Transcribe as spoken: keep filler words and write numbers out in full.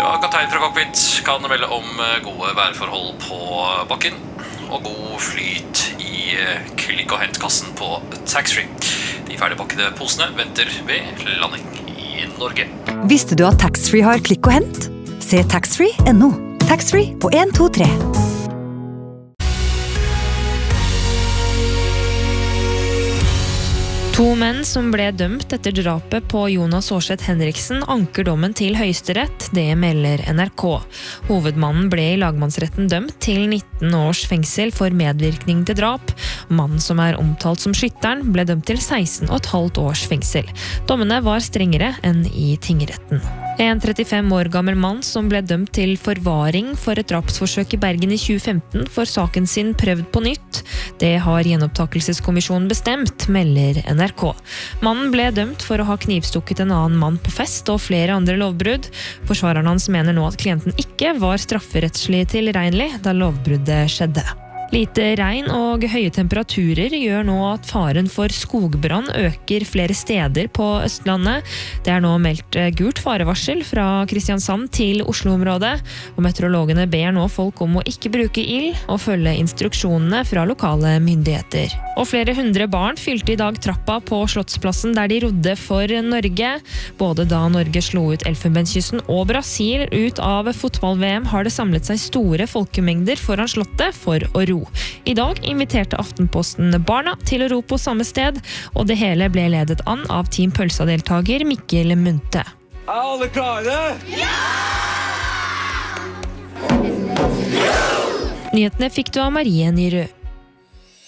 Ja, kaptein fra cockpit kan melde om gode værforhold på bakken og god flyt i klikk- og hentkassen på taxfree. De ferdigpakkede posene venter ved landing i Norge. Visste du at taxfree har klikk og hent? Se taxfree punktum no. Taxfree på en to tre. To menn som ble dømt etter drapet på Jonas Aarseth Henriksen anker dommen til Høyesterett, det melder N R K. Hovedmannen ble i lagmannsretten dømt til nitten års fengsel for medvirkning til drap. Mannen som er omtalt som skytteren ble dømt til seksten og et halvt års fengsel. Dommene var strengere enn i tingretten. En trettifem år gammel mann som ble dømt til forvaring for et drapsforsøk i Bergen i tjue femten for saken sin prøvd på nytt. Det har gjenopptakelseskommisjonen bestemt, melder N R K. Mannen ble dømt for å ha knivstukket en annen mann på fest og flere andre lovbrudd. Forsvareren hans mener nå at klienten ikke var strafferettslig tilregnelig da lovbruddet skjedde. Lite regn og høye temperaturer gjør nå at faren for skogbrann øker flere steder på Østlandet. Det er nå meldt gult farevarsel fra Kristiansand til Oslo-området, og meteorologene ber nå folk om å ikke bruke ild og følge instruksjonene fra lokale myndigheter. Og flere hundre barn fylte i dag trappa på Slottsplassen der de rodde for Norge. Både da Norge slo ut Elfenbenskysten og Brasil ut av fotball-V M har det samlet seg store folkemengder foran slottet for å ro. I dag inviterte Aftenposten barna til å ro på samme sted, og det hele ble ledet an av Team Pølsa-deltager Mikkel Munte. Er alle klare? Ja! Nyhetene fikk du av Marie Nyrød.